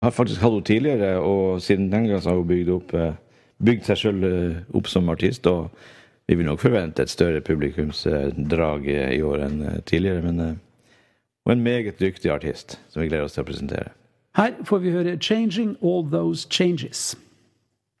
Har faktisk hatt henne tidligere, og siden den gang så har hun bygd seg selv opp som artist, og vi vil nok forvente et større publikumsdrag i år enn tidligere, men hun en meget dyktig artist som vi gleder oss til å presentere. Her får vi høre Changing All Those Changes.